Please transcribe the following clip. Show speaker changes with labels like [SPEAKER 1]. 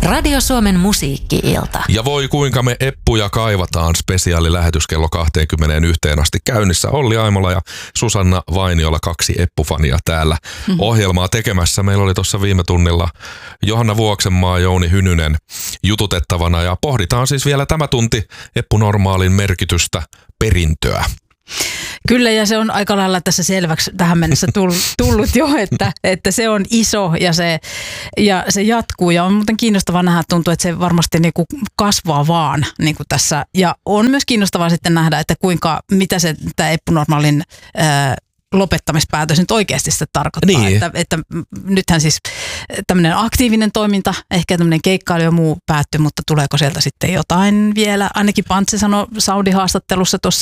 [SPEAKER 1] Radio Suomen musiikki-ilta.
[SPEAKER 2] Ja voi kuinka me Eppuja kaivataan, spesiaalilähetys kello 21 asti käynnissä. Olli Aimola ja Susanna Vainiola, 2 Eppu-fania täällä ohjelmaa tekemässä. Meillä oli tuossa viime tunnilla Johanna Vuoksenmaa, Jouni Hynynen jututettavana ja pohditaan siis vielä tämä tunti Eppu-normaalin merkitystä, perintöä.
[SPEAKER 3] Kyllä, ja se on aika lailla tässä selväksi tähän mennessä tullut jo, että se on iso ja se jatkuu. Ja on muuten kiinnostavaa nähdä, tuntuu, että se varmasti niinku kasvaa vaan niinku tässä. Ja on myös kiinnostavaa sitten nähdä, että mitä se tämä Eppu-normaalin lopettamispäätös nyt oikeasti sitten tarkoittaa.
[SPEAKER 2] Niin.
[SPEAKER 3] Että nythän siis tämmöinen aktiivinen toiminta, ehkä tämmöinen keikkailu ja muu päättyi, mutta tuleeko sieltä sitten jotain vielä? Ainakin Pantse sanoi Saudi-haastattelussa tuossa